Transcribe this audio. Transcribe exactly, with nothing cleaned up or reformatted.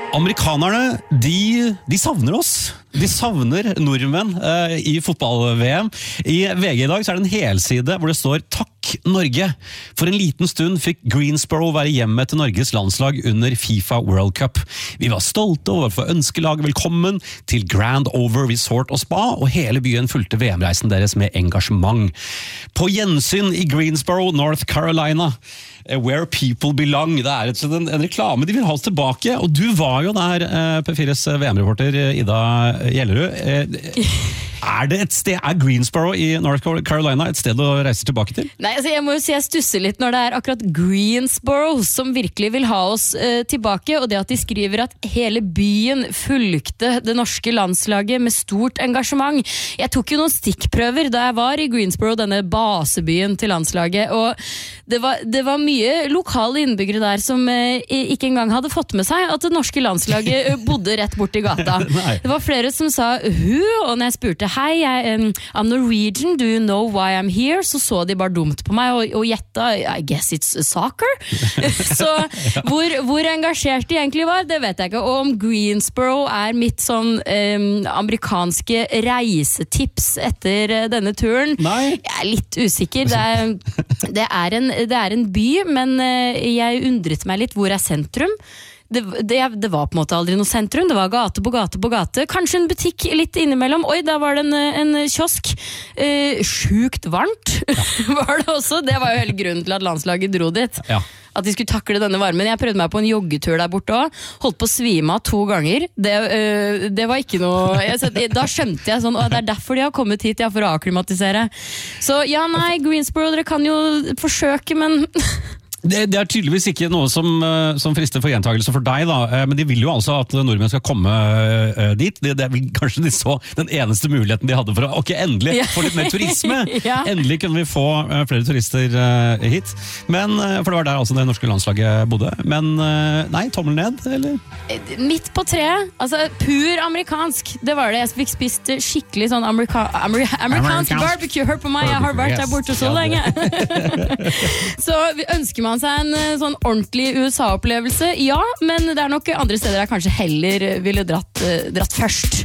Amerikanerne, de, de savner oss. De savner nordmenn uh, i fotball-V M. I V G i dag så er det en helside hvor det står «Takk Norge». For en liten stund fikk Greensboro være hjemme til Norges landslag under FIFA World Cup. Vi var stolte over å få ønske laget velkommen til Grand Over Resort og Spa, og hele byen fulgte V M-reisen deres med engasjement. På gjensyn i Greensboro, North Carolina, Where People Belong. Det er et, en, en reklame, de vil ha oss tilbake. Og du var jo der, P fires V M-reporter Ida Gjellerud. Er det et sted, er Greensboro i North Carolina et sted å reise tilbake til? Nei, altså jeg må jo si jeg stusser litt når det er akkurat Greensboro som virkelig vil ha oss uh, tilbake, og det at de skriver at hele byen fulgte det norske landslaget med stort engasjement. Jeg tok jo noen stikkprøver da jeg var i Greensboro, denne basebyen til landslaget, og det var, det var mye lokale innbyggere der som uh, ikke engang hadde fått med seg at det norske landslaget uh, bodde rett bort i gata. Det var flere som sa «Hu», og når jeg spurte «Hei, jeg, um, I'm Norwegian, do you know why I'm here?» Så så de bare dumt på meg og, og gjetta, I guess it's soccer. Så hvor, hvor engasjert de egentlig var, det vet jeg ikke. Og om Greensboro er mitt sånn um, amerikanske reisetips etter uh, denne turen, Nei. Jeg er litt usikker. Det er, det er, en, det er en by, men uh, jeg undret meg litt hvor er sentrum. Det, det, det var på en måte aldri noe sentrum. Det var gate på gate på gate. Kanskje en butikk litt innimellom. Oi, der var det en, en kiosk. Eh, sjukt varmt ja. Var det også. Det var jo hele grunnen til at landslaget dro dit. Ja. At de skulle takle denne varmen. Jeg prøvde meg på en joggetur der borte også. Holdt på å svime av to ganger. Det, øh, det var ikke noe... Jeg, da skjønte jeg sånn, å, det er derfor de har kommet hit, ja, for å akklimatisere. Så ja, nei, Greensboro, dere kan jo forsøke, men... Det, det er tydeligvis ikke noe som, som frister for gjentagelse for deg, da. Men de vil jo altså at nordmenn skal komme uh, dit. Det, det er vel kanskje de så den eneste muligheten de hadde for å ok, endelig ja. Få litt mer turisme. Ja. Endelig kunne vi få uh, flere turister uh, hit. Men, uh, for det var der altså det norske landslaget bodde. Men uh, nei, tommel ned, eller? Midt på treet. Altså, pur amerikansk. Det var det. Jeg fikk spist skikkelig sånn amerika amer amerikansk barbecue. Hør på meg, jeg har vært der borte så lenge. Så vi ønsker meg seg en sånn ordentlig U S A-opplevelse, ja, men det er nok andre steder jeg kanskje heller ville dratt, dratt først.